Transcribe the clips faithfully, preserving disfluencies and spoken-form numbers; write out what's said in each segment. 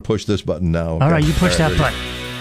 push this button now. All right, you push right, that button.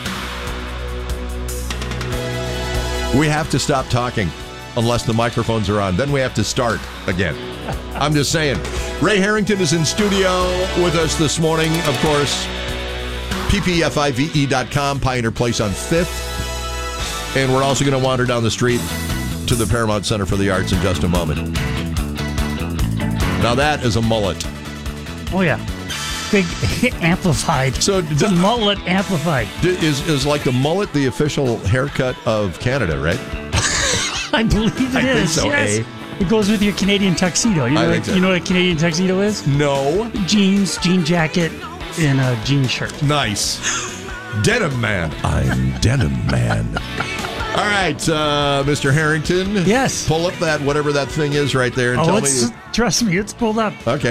We have to stop talking unless the microphones are on. Then we have to start again. I'm just saying. Ray Harrington is in studio with us this morning, of course. P P F I V E dot com, Pioneer Place on fifth. And we're also going to wander down the street to the Paramount Center for the Arts in just a moment. Now that is a mullet. Oh, yeah. Big amplified. So the mullet amplified. Is is like the mullet the official haircut of Canada, right? I believe it I is. Think so, yes. eh? It goes with your Canadian tuxedo. You know, I what, think so. You know what a Canadian tuxedo is? No. Jeans, jean jacket, and a jean shirt. Nice. Denim man. I'm Denim Man. All right, uh, Mister Harrington. Yes. Pull up that, whatever that thing is right there and oh, tell it's, me. trust me, it's pulled up. Okay.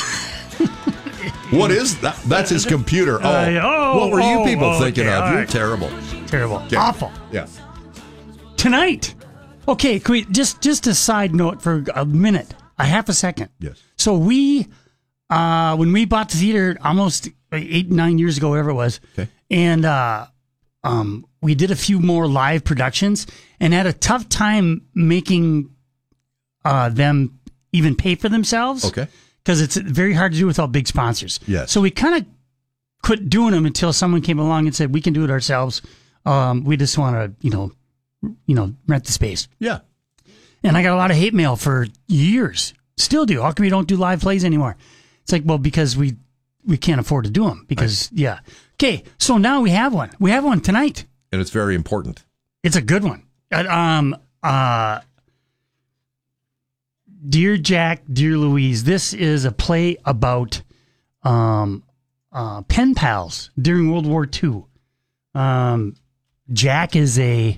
What is that? That's his computer. Oh, Uh, oh what were you oh, people oh, thinking okay, of? all You're right. terrible. Terrible. Okay. Awful. Yeah. Tonight. Okay, can we, just, just a side note for a minute, a half a second. Yes. So we, uh, when we bought the theater almost eight, nine years ago, whatever it was, Okay. and uh, um, we did a few more live productions and had a tough time making uh, them even pay for themselves. Okay. Because it's very hard to do without big sponsors. Yes. So we kind of quit doing them until someone came along and said, we can do it ourselves. Um, we just want to, you know, you know, rent the space. Yeah. And I got a lot of hate mail for years. Still do. How come you don't do live plays anymore? It's like, well, because we we can't afford to do them. Because, right. yeah. Okay, so now we have one. We have one tonight. And it's very important. It's a good one. Uh, um, uh, Dear Jack, Dear Louise, this is a play about um, uh, pen pals during World War Two. Um, Jack is a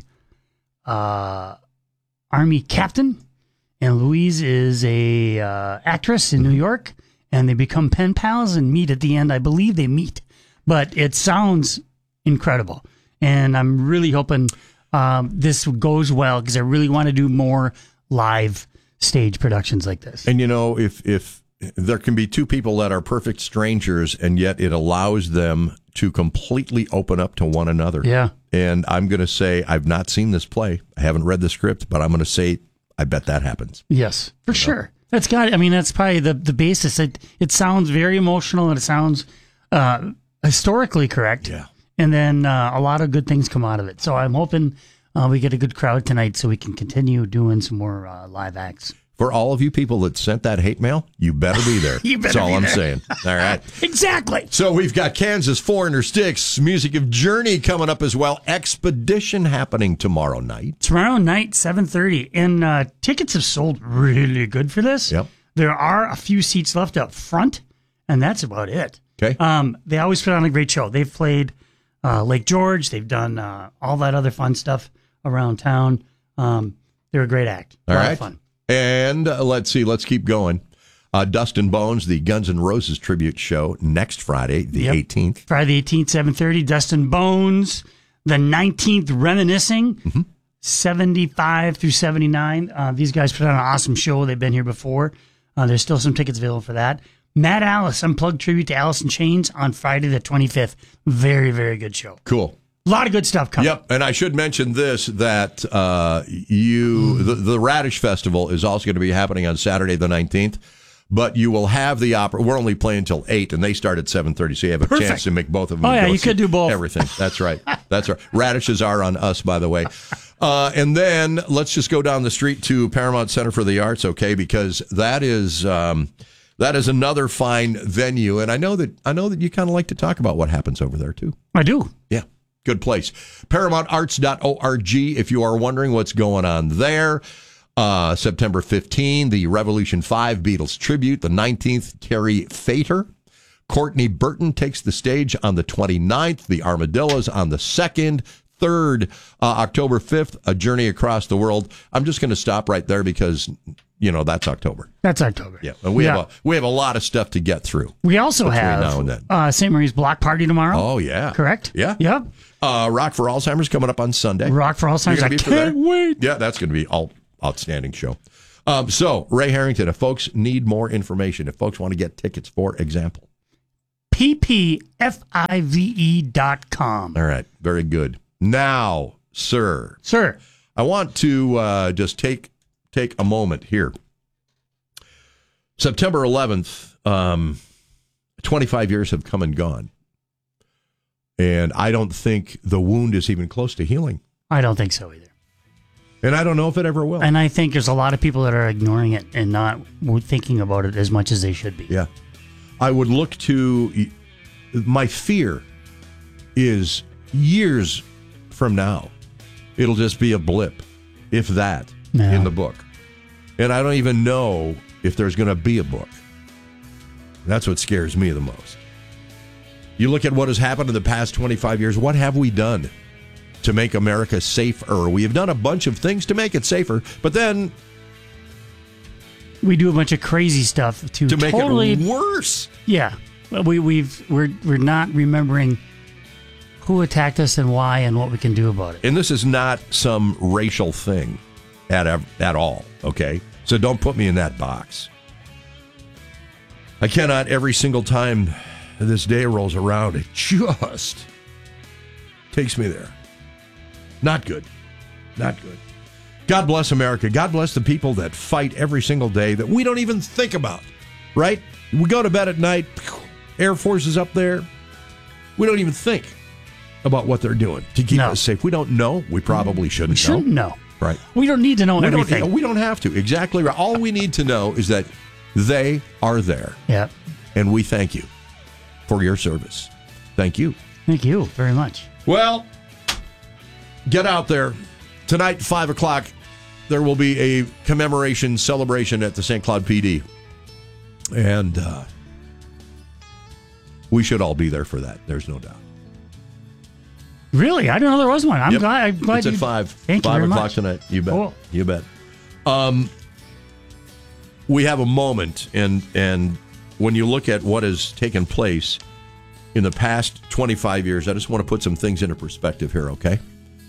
uh, army captain, and Louise is a uh, actress in New York, and they become pen pals and meet at the end. I believe they meet, but it sounds incredible, and I'm really hoping um, this goes well because I really want to do more live stage productions like this. And you know, if if there can be two people that are perfect strangers and yet it allows them to completely open up to one another. Yeah. And I'm going to say, I've not seen this play. I haven't read the script, but I'm going to say, I bet that happens. Yes, for you sure. know? That's got, I mean, that's probably the, the basis. It, it sounds very emotional and it sounds uh, historically correct. Yeah. And then uh, a lot of good things come out of it. So I'm hoping Uh, we get a good crowd tonight so we can continue doing some more uh, live acts. For all of you people that sent that hate mail, you better be there. You better That's all be I'm there. saying. All right. Exactly. So we've got Kansas four hundred Sticks, music of Journey coming up as well. Expedition happening tomorrow night. Tomorrow night, seven thirty. And uh, tickets have sold really good for this. Yep. There are a few seats left up front, and that's about it. Okay. Um, they always put on a great show. They've played uh, Lake George. They've done uh, all that other fun stuff around town. Um, they're a great act. A All lot right. of fun. And uh, let's see, let's keep going. Uh, Dust and Bones, the Guns N' Roses tribute show next Friday, the Yep. eighteenth. Friday the eighteenth, seven thirty. Dust and Bones. The nineteenth, Reminiscing. Mm-hmm. seventy-five through seventy-nine. Uh, these guys put on an awesome show. They've been here before. Uh, there's still some tickets available for that. Matt Alice, Unplugged tribute to Alice in Chains on Friday the twenty-fifth. Very, very good show. Cool. A lot of good stuff coming. Yep, and I should mention this, that uh, you the, the Radish Festival is also going to be happening on Saturday the nineteenth, but you will have the opera. We're only playing until eight, and they start at seven thirty, so you have a Perfect. chance to make both of them. Oh, yeah, go you see could do both. Everything. That's right. That's right. Radishes are on us, by the way. Uh, and then let's just go down the street to Paramount Center for the Arts, okay, because that is... Um, That is another fine venue, and I know that I know that you kind of like to talk about what happens over there, too. I do. Yeah, good place. Paramount Arts dot org if you are wondering what's going on there. Uh, September fifteenth, the Revolution five Beatles tribute. The nineteenth, Terry Fator. Courtney Burton takes the stage on the twenty-ninth. The Armadillos on the second. Third, uh, October fifth, A Journey Across the World. I'm just going to stop right there because, you know, that's October. That's October. Yeah, and we Yeah. have a we have a lot of stuff to get through. We also between have now and then. Uh, Saint Marie's Block Party tomorrow. Oh yeah, Correct? Yeah, Yep. Uh, Rock for Alzheimer's coming up on Sunday. Rock for Alzheimer's. You're I gonna be can't there? wait. Yeah, that's going to be all outstanding show. Um, so Ray Harrington, if folks need more information, if folks want to get tickets, for example, P P F I V E dot com. All right. Very good. Now, sir. Sir. I want to uh, just take take a moment here. September eleventh, um, twenty-five years have come and gone. And I don't think the wound is even close to healing. I don't think so either. And I don't know if it ever will. And I think there's a lot of people that are ignoring it and not thinking about it as much as they should be. Yeah. I would look to, my fear is years from now, it'll just be a blip, if that, No. in the book. And I don't even know if there's going to be a book. That's what scares me the most. You look at what has happened in the past twenty-five years. What have we done to make America safer? We have done a bunch of things to make it safer, but then we do a bunch of crazy stuff to, to make totally, it worse. Yeah, we we've we're we're not remembering who attacked us and why and what we can do about it. And this is not some racial thing at at all. Okay, so don't put me in that box. I cannot every single time this day rolls around, it just takes me there. Not good. Not good. God bless America. God bless the people that fight every single day that we don't even think about, right? We go to bed at night, Air Force is up there. We don't even think about what they're doing to keep No. us safe. We don't know. We probably shouldn't, We shouldn't know. Right. We don't need to know We everything. don't, we don't have to. Exactly right. All we need to know is that they are there. Yeah. And we thank you for your service. Thank you. Thank you very much. Well, get out there. Tonight, five o'clock, there will be a commemoration celebration at the Saint Cloud P D. And uh, we should all be there for that. There's no doubt. Really? I didn't know there was one. I'm Yep. glad. I'm glad It's at you, five. Thank you five very o'clock much. tonight. You bet. Cool. You bet. Um, we have a moment, and and when you look at what has taken place in the past twenty-five years, I just want to put some things into perspective here, okay?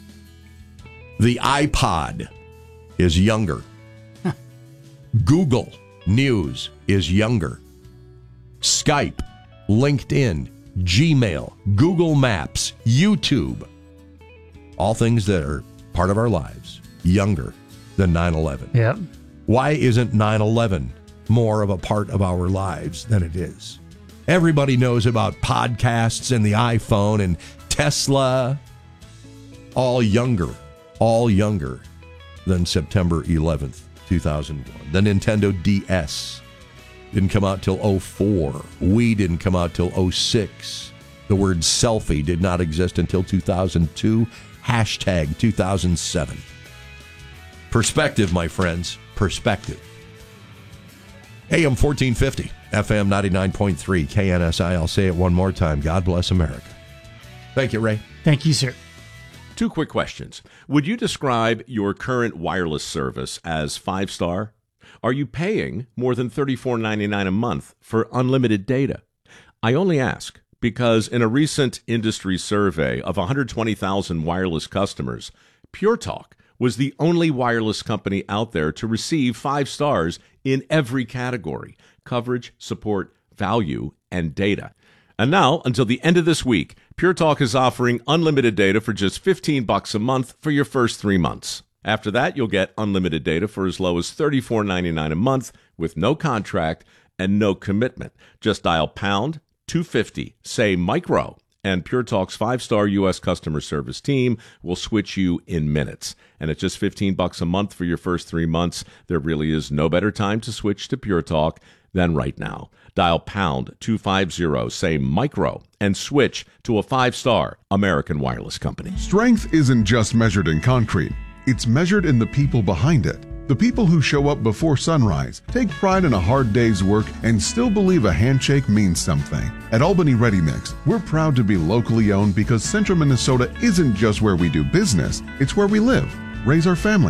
The iPod is younger. Google News is younger. Skype, LinkedIn, Gmail, Google Maps, YouTube, all things that are part of our lives, younger than nine eleven. Yep. Why isn't nine eleven more of a part of our lives than it is? Everybody knows about podcasts and the iPhone and Tesla. All younger, all younger than September eleventh, two thousand one. The Nintendo D S didn't come out till oh four. Wii didn't come out till oh six. The word selfie did not exist until two thousand two. Hashtag two thousand seven. Perspective, my friends. Perspective. A M fourteen fifty, F M ninety-nine point three, K N S I. I'll say it one more time. God bless America. Thank you, Ray. Thank you, sir. Two quick questions. Would you describe your current wireless service as five-star? Are you paying more than thirty-four ninety-nine a month for unlimited data? I only ask because in a recent industry survey of one hundred twenty thousand wireless customers, Pure Talk was the only wireless company out there to receive five stars in every category: coverage, support, value, and data. And now, until the end of this week, Pure Talk is offering unlimited data for just fifteen bucks a month for your first three months. After that, you'll get unlimited data for as low as thirty-four ninety-nine a month with no contract and no commitment. Just dial pound two fifty, say micro, and Pure Talk's five-star U S customer service team will switch you in minutes. And at just fifteen bucks a month for your first three months, there really is no better time to switch to Pure Talk than right now. Dial pound two fifty, say micro, and switch to a five-star American wireless company. Strength isn't just measured in concrete. It's measured in the people behind it. The people who show up before sunrise, take pride in a hard day's work, and still believe a handshake means something. At Albany Ready Mix, we're proud to be locally owned because Central Minnesota isn't just where we do business, it's where we live, raise our families,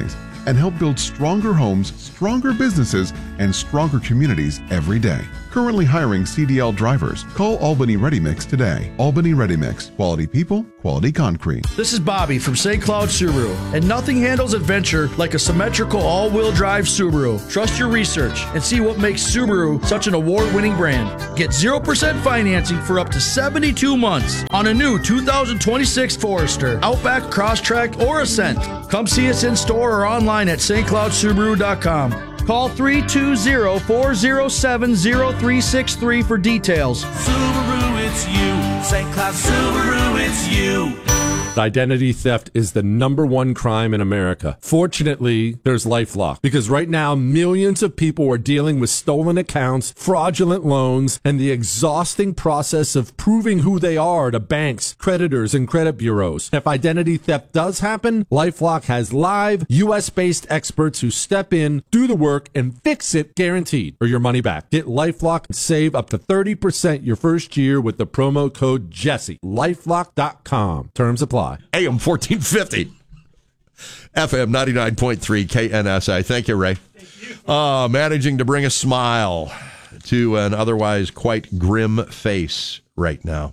and help build stronger homes, stronger businesses, and stronger communities every day. Currently hiring C D L drivers. Call Albany Ready Mix today. Albany Ready Mix. Quality people, quality concrete. This is Bobby from Saint Cloud Subaru, and nothing handles adventure like a symmetrical all-wheel drive Subaru. Trust your research and see what makes Subaru such an award-winning brand. Get zero percent financing for up to seventy-two months on a new two thousand twenty-six Forester, Outback, Crosstrek, or Ascent. Come see us in store or online at st cloud subaru dot com. Call three two zero, four zero seven, zero three six three for details. Subaru, it's you. Saint Cloud Subaru, it's you. Identity theft is the number one crime in America. Fortunately, there's LifeLock, because right now millions of people are dealing with stolen accounts, fraudulent loans, and the exhausting process of proving who they are to banks, creditors, and credit bureaus. If identity theft does happen, LifeLock has live U S-based experts who step in, do the work, and fix it guaranteed, or your money back. Get LifeLock and save up to thirty percent your first year with the promo code Jesse. lifelock dot com. Terms apply. A M fourteen fifty, F M ninety-nine point three, K N S I. Thank you, Ray. Thank you. Uh, managing to bring a smile to an otherwise quite grim face right now.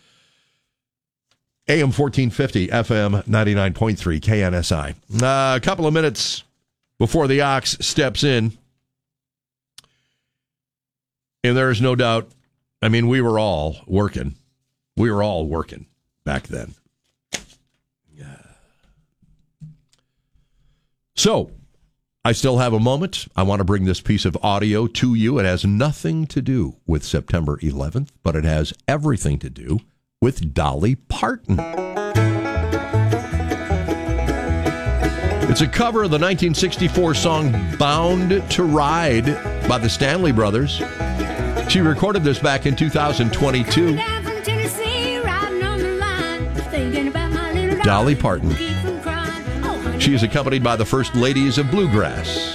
A M fourteen fifty, F M ninety-nine point three, K N S I. Uh, a couple of minutes before the Ox steps in, and there is no doubt, I mean, we were all working. We were all working back then. So, I still have a moment. I want to bring this piece of audio to you. It has nothing to do with September eleventh, but it has everything to do with Dolly Parton. It's a cover of the nineteen sixty-four song Bound to Ride by the Stanley Brothers. She recorded this back in two thousand twenty-two. Dolly Parton. She is accompanied by the First Ladies of Bluegrass.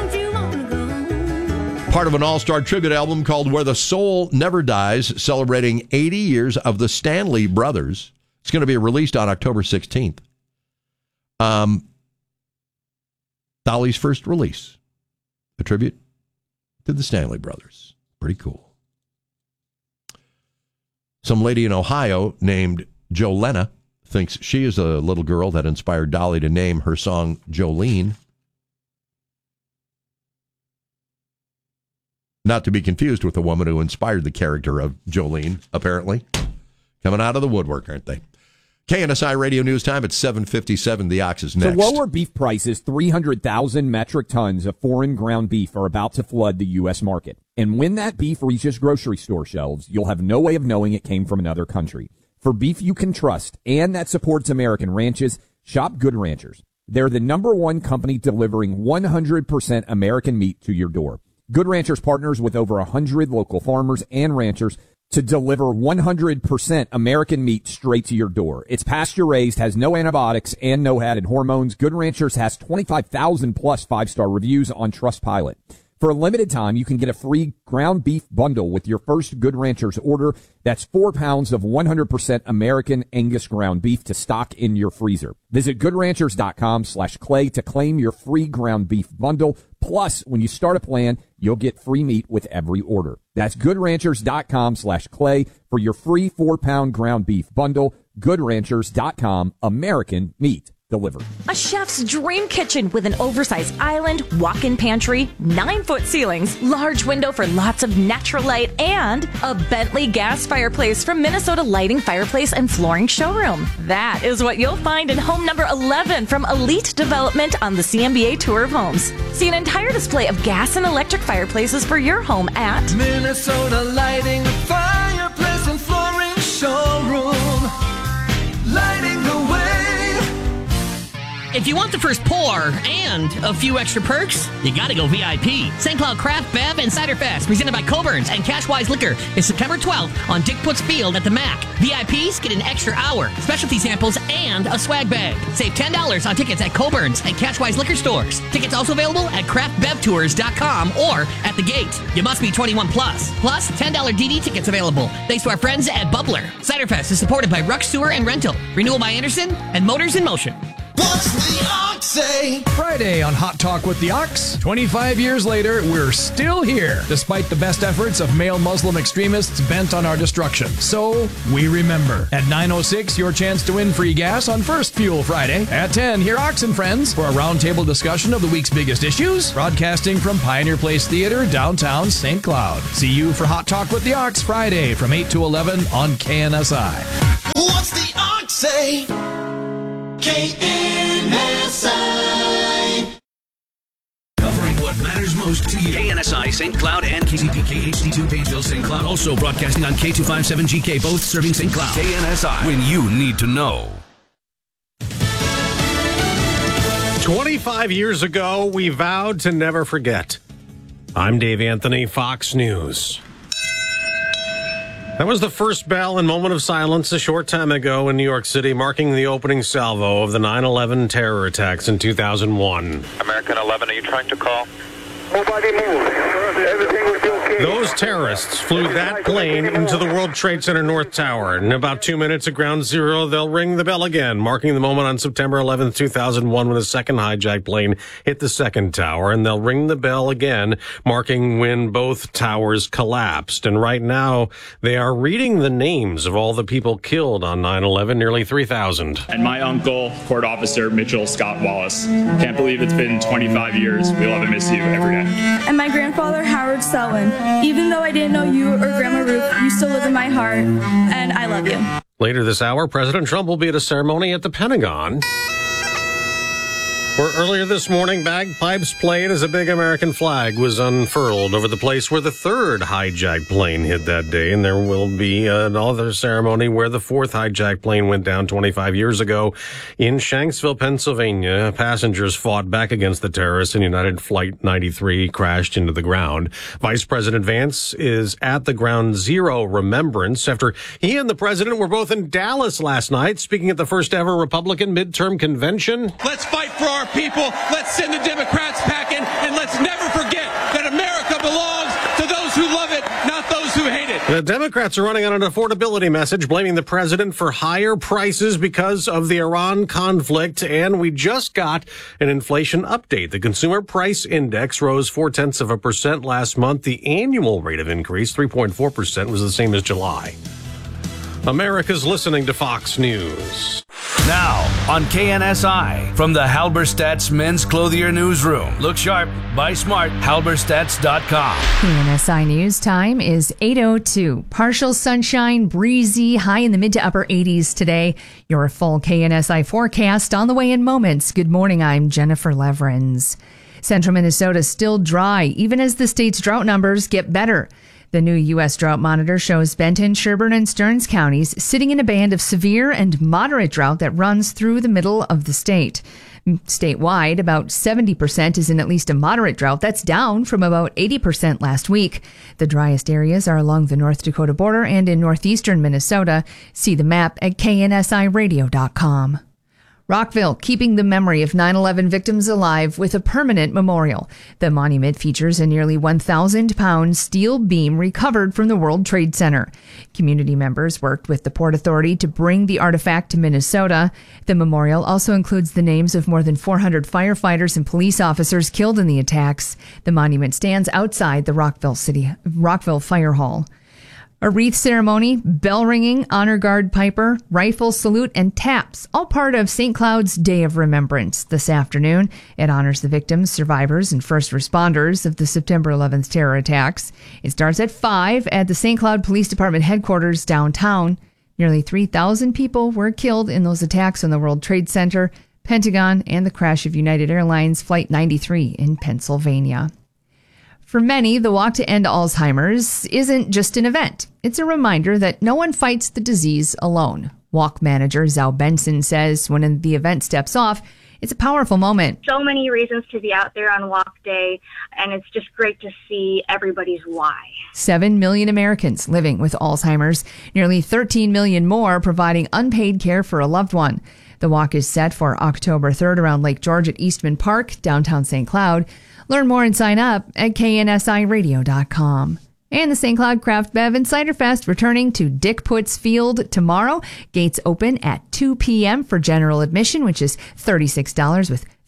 Part of an all-star tribute album called Where the Soul Never Dies, celebrating eighty years of the Stanley Brothers. It's going to be released on October sixteenth. Um, Dolly's first release. A tribute to the Stanley Brothers. Pretty cool. Some lady in Ohio named Jolena thinks she is a little girl that inspired Dolly to name her song Jolene. Not to be confused with the woman who inspired the character of Jolene, apparently. Coming out of the woodwork, aren't they? K N S I Radio News Time at seven fifty-seven. The Ox is next. For lower beef prices, three hundred thousand metric tons of foreign ground beef are about to flood the U S market. And when that beef reaches grocery store shelves, you'll have no way of knowing it came from another country. For beef you can trust and that supports American ranches, shop Good Ranchers. They're the number one company delivering one hundred percent American meat to your door. Good Ranchers partners with over one hundred local farmers and ranchers to deliver one hundred percent American meat straight to your door. It's pasture-raised, has no antibiotics, and no added hormones. Good Ranchers has twenty-five thousand plus five-star reviews on Trustpilot. For a limited time, you can get a free ground beef bundle with your first Good Ranchers order. That's four pounds of one hundred percent American Angus ground beef to stock in your freezer. Visit goodranchers.com slash clay to claim your free ground beef bundle. Plus, when you start a plan, you'll get free meat with every order. That's goodranchers.com slash clay for your free four-pound ground beef bundle. Good Ranchers dot com, American meat delivered. A chef's dream kitchen with an oversized island, walk-in pantry, nine-foot ceilings, large window for lots of natural light, and a Bentley gas fireplace from Minnesota Lighting Fireplace and Flooring Showroom. That is what you'll find in home number eleven from Elite Development on the C M B A Tour of Homes. See an entire display of gas and electric fireplaces for your home at Minnesota Lighting Fireplace and Flooring Showroom. Lighting the way. If you want the first pour and a few extra perks, you gotta go V I P. Saint Cloud Craft, Bev, and Cider Fest, presented by Coburn's and Cashwise Liquor, is September twelfth on Dick Putz Field at the M A C. V I Ps get an extra hour, specialty samples, and a swag bag. Save ten dollars on tickets at Coburn's and Cashwise Liquor stores. Tickets also available at craft bev tours dot com or at the gate. You must be twenty-one plus. Plus, ten dollars D D tickets available. Thanks to our friends at Bubbler. Cider Fest is supported by Ruck Sewer and Rental, Renewal by Anderson, and Motors in Motion. What's the Ox say? Friday on Hot Talk with the Ox. twenty-five years later, we're still here, despite the best efforts of male Muslim extremists bent on our destruction. So, we remember. At nine oh six, your chance to win free gas on First Fuel Friday. At ten, hear Ox and Friends for a roundtable discussion of the week's biggest issues, broadcasting from Pioneer Place Theater, downtown Saint Cloud. See you for Hot Talk with the Ox Friday from eight to eleven on K N S I. What's the Ox say? K N S I. Covering what matters most to you. K N S I, Saint Cloud, and K C P K H D two, Pageville, Saint Cloud. Also broadcasting on K two fifty-seven G K, both serving Saint Cloud. K N S I, when you need to know. twenty-five years ago, we vowed to never forget. I'm Dave Anthony, Fox News. That was the first bell and moment of silence a short time ago in New York City, marking the opening salvo of the nine eleven terror attacks in two thousand one. American eleven, are you trying to call? Nobody move. Everything will be okay. Those terrorists flew that plane into the World Trade Center North Tower. In about two minutes at ground zero, they'll ring the bell again, marking the moment on September eleventh, two thousand one, when the second hijacked plane hit the second tower. And they'll ring the bell again, marking when both towers collapsed. And right now, they are reading the names of all the people killed on nine eleven, nearly three thousand. And my uncle, Court Officer Mitchell Scott Wallace. Can't believe it's been twenty-five years. We love and miss you every day. And my grandfather, Howard Selwyn. Even though I didn't know you or Grandma Ruth, you still live in my heart, and I love you. Later this hour, President Trump will be at a ceremony at the Pentagon, where earlier this morning, bagpipes played as a big American flag was unfurled over the place where the third hijacked plane hit that day. And there will be another ceremony where the fourth hijacked plane went down twenty-five years ago in Shanksville, Pennsylvania. Passengers fought back against the terrorists, and United Flight ninety-three crashed into the ground. Vice President Vance is at the Ground Zero remembrance after he and the president were both in Dallas last night, speaking at the first ever Republican midterm convention. Let's fight for our people. Let's send the Democrats packing, and let's never forget that America belongs to those who love it, not those who hate it. The Democrats are running on an affordability message, blaming the president for higher prices because of the Iran conflict. And we just got an inflation update. The Consumer Price Index rose four-tenths of a percent last month. The annual rate of increase, three point four percent, was the same as July. America's listening to Fox News. Now on K N S I, from the Halberstadt's Men's Clothier Newsroom. Look sharp, buy smart, halberstadts dot com. K N S I News time is eight oh two. Partial sunshine, breezy, high in the mid to upper eighties today. Your full K N S I forecast on the way in moments. Good morning, I'm Jennifer Leverins. Central Minnesota still dry, even as the state's drought numbers get better. The new U S Drought Monitor shows Benton, Sherburne, and Stearns counties sitting in a band of severe and moderate drought that runs through the middle of the state. Statewide, about seventy percent is in at least a moderate drought. That's down from about eighty percent last week. The driest areas are along the North Dakota border and in northeastern Minnesota. See the map at K N S I radio dot com. Rockville, keeping the memory of nine eleven victims alive with a permanent memorial. The monument features a nearly one thousand pound steel beam recovered from the World Trade Center. Community members worked with the Port Authority to bring the artifact to Minnesota. The memorial also includes the names of more than four hundred firefighters and police officers killed in the attacks. The monument stands outside the Rockville City, Rockville Fire Hall. A wreath ceremony, bell ringing, honor guard piper, rifle salute, and taps, all part of Saint Cloud's Day of Remembrance this afternoon. It honors the victims, survivors, and first responders of the September eleventh terror attacks. It starts at five at the Saint Cloud Police Department headquarters downtown. Nearly three thousand people were killed in those attacks on the World Trade Center, Pentagon, and the crash of United Airlines Flight ninety-three in Pennsylvania. For many, the Walk to End Alzheimer's isn't just an event. It's a reminder that no one fights the disease alone. Walk manager Zhao Benson says when the event steps off, it's a powerful moment. So many reasons to be out there on Walk Day, and it's just great to see everybody's why. Seven million Americans living with Alzheimer's, nearly thirteen million more providing unpaid care for a loved one. The walk is set for October third around Lake George at Eastman Park, downtown Saint Cloud. Learn more and sign up at K N S I radio dot com. And the Saint Cloud Craft Bev and Cider Fest returning to Dick Putz Field tomorrow. Gates open at two p.m. for general admission, which is thirty-six dollars with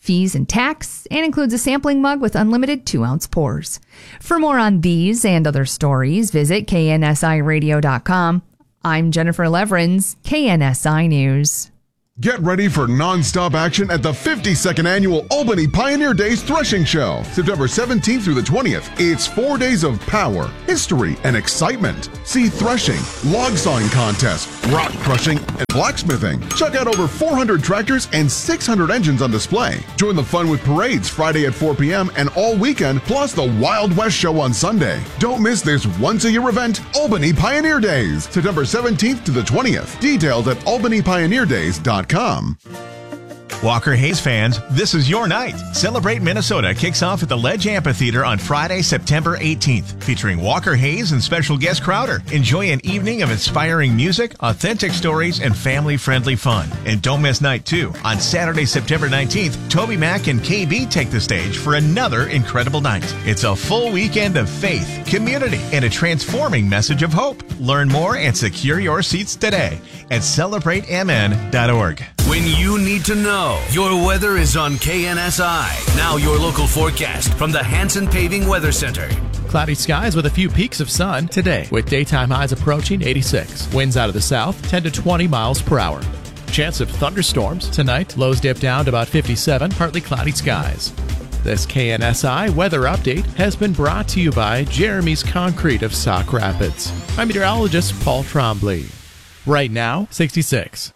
fees, and tax, and includes a sampling mug with unlimited two-ounce pours. For more on these and other stories, visit K N S I radio dot com. I'm Jennifer Leverins, K N S I News. Get ready for non-stop action at the fifty-second Annual Albany Pioneer Days Threshing Show, September seventeenth through the twentieth. It's four days of power, history, and excitement. See threshing, log sawing contests, rock crushing, and blacksmithing. Check out over four hundred tractors and six hundred engines on display. Join the fun with parades Friday at four p.m. and all weekend, plus the Wild West Show on Sunday. Don't miss this once-a-year event, Albany Pioneer Days, September seventeenth to the twentieth. Details at albany pioneer days dot com. Walker Hayes fans, this is your night. Celebrate Minnesota kicks off at the Ledge Amphitheater on Friday, September eighteenth, featuring Walker Hayes and special guest Crowder. Enjoy an evening of inspiring music, authentic stories, and family-friendly fun. And don't miss night two. On Saturday, September nineteenth, Toby Mac and K B take the stage for another incredible night. It's a full weekend of faith, community, and a transforming message of hope. Learn more and secure your seats today at celebrate m n dot org. When you need to know, your weather is on K N S I. Now your local forecast from the Hanson Paving Weather Center. Cloudy skies with a few peaks of sun today, with daytime highs approaching eighty-six. Winds out of the south, ten to twenty miles per hour. Chance of thunderstorms tonight. Lows dip down to about fifty-seven, partly cloudy skies. This K N S I weather update has been brought to you by Jeremy's Concrete of Sauk Rapids. I'm meteorologist Paul Trombley. Right now, sixty-six.